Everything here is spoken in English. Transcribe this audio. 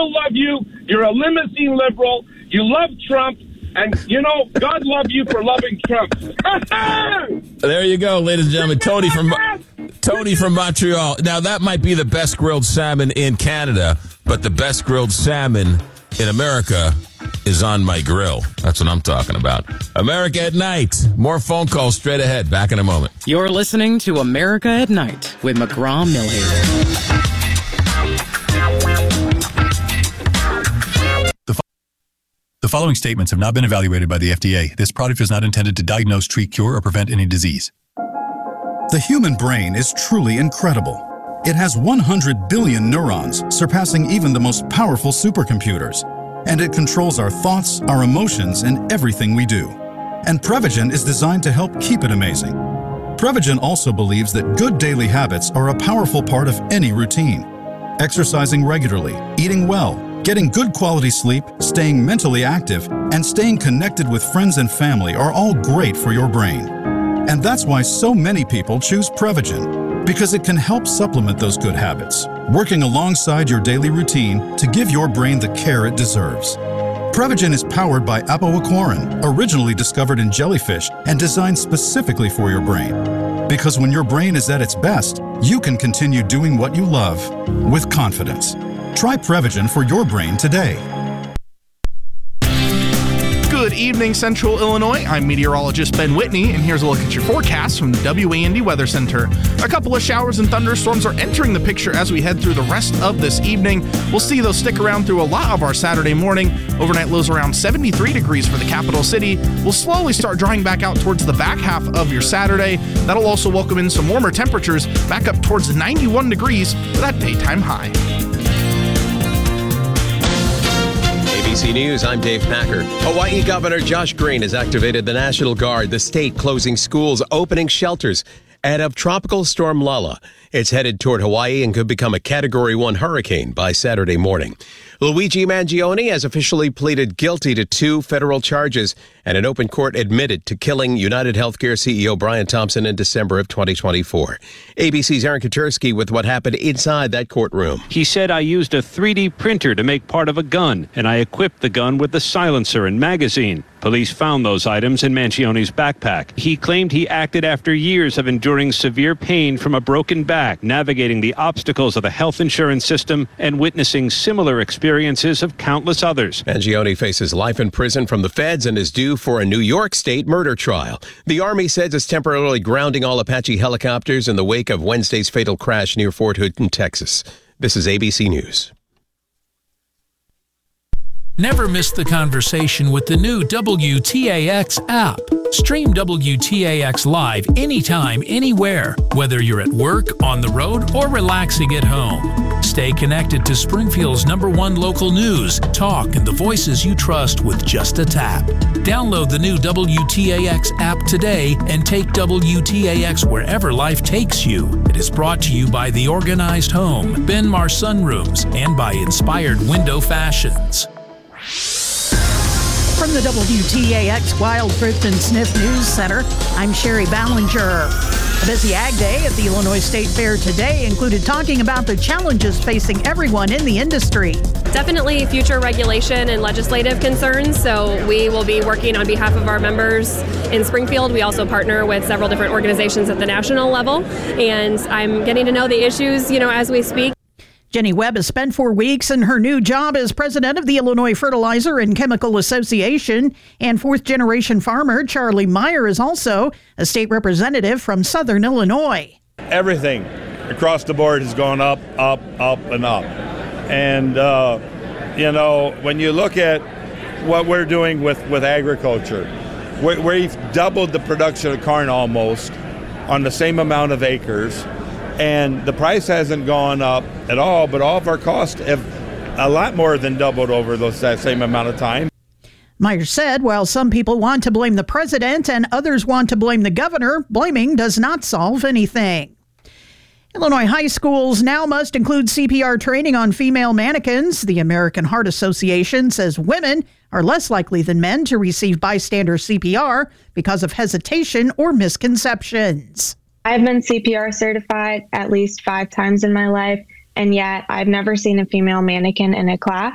people love you. You're a limousine liberal. You love Trump. And, God love you for loving Trump. There you go, ladies and gentlemen. Tony from Montreal. Now, that might be the best grilled salmon in Canada, but the best grilled salmon in America is on my grill. That's what I'm talking about. America at Night. More phone calls straight ahead. Back in a moment. You're listening to America at Night with McGraw-Milhaven. The following statements have not been evaluated by the FDA. This product is not intended to diagnose, treat, cure, or prevent any disease. The human brain is truly incredible. It has 100 billion neurons, surpassing even the most powerful supercomputers. And it controls our thoughts, our emotions, and everything we do. And Prevagen is designed to help keep it amazing. Prevagen also believes that good daily habits are a powerful part of any routine. Exercising regularly, eating well, getting good quality sleep, staying mentally active, and staying connected with friends and family are all great for your brain. And that's why so many people choose Prevagen, because it can help supplement those good habits, working alongside your daily routine to give your brain the care it deserves. Prevagen is powered by apoaquarin, originally discovered in jellyfish and designed specifically for your brain. Because when your brain is at its best, you can continue doing what you love with confidence. Try Prevagen for your brain today. Good evening, Central Illinois. I'm meteorologist Ben Whitney, and here's a look at your forecast from the WAND Weather Center. A couple of showers and thunderstorms are entering the picture as we head through the rest of this evening. We'll see those stick around through a lot of our Saturday morning. Overnight lows around 73 degrees for the capital city. We'll slowly start drying back out towards the back half of your Saturday. That'll also welcome in some warmer temperatures back up towards 91 degrees for that daytime high. ABC News, I'm Dave Packer. Hawaii Governor Josh Green has activated the National Guard, the state closing schools, opening shelters, ahead of Tropical Storm Lala. It's headed toward Hawaii and could become a Category 1 hurricane by Saturday morning. Luigi Mangione has officially pleaded guilty to 2 federal charges and in open court admitted to killing United Healthcare CEO Brian Thompson in December of 2024. ABC's Aaron Katersky with what happened inside that courtroom. He said, I used a 3D printer to make part of a gun, and I equipped the gun with the silencer and magazine. Police found those items in Mancione's backpack. He claimed he acted after years of enduring severe pain from a broken back, navigating the obstacles of the health insurance system and witnessing similar experiences of countless others. Mangione faces life in prison from the feds and is due for a New York State murder trial. The Army says it's temporarily grounding all Apache helicopters in the wake of Wednesday's fatal crash near Fort Hood in Texas. This is ABC News. Never miss the conversation with the new WTAX app. Stream WTAX live anytime, anywhere, whether you're at work, on the road, or relaxing at home. Stay connected to Springfield's #1 local news, talk, and the voices you trust with just a tap. Download the new WTAX app today and take WTAX wherever life takes you. It is brought to you by The Organized Home, Ben Mar Sunrooms, and by Inspired Window Fashions. From the WTAX Wild Drift and Sniff News Center, I'm Sherry Ballinger. A busy Ag Day at the Illinois State Fair today included talking about the challenges facing everyone in the industry. Definitely future regulation and legislative concerns, so we will be working on behalf of our members in Springfield. We also partner with several different organizations at the national level, and I'm getting to know the issues, as we speak. Jenny Webb has spent 4 weeks in her new job as president of the Illinois Fertilizer and Chemical Association, and fourth-generation farmer Charlie Meyer is also a state representative from Southern Illinois. Everything across the board has gone up, up, up, and up. And, when you look at what we're doing with agriculture, we've doubled the production of corn almost on the same amount of acres. And the price hasn't gone up at all, but all of our costs have a lot more than doubled over that same amount of time. Meyer said while some people want to blame the president and others want to blame the governor, blaming does not solve anything. Illinois high schools now must include CPR training on female mannequins. The American Heart Association says women are less likely than men to receive bystander CPR because of hesitation or misconceptions. I've been CPR certified at least 5 times in my life, and yet I've never seen a female mannequin in a class.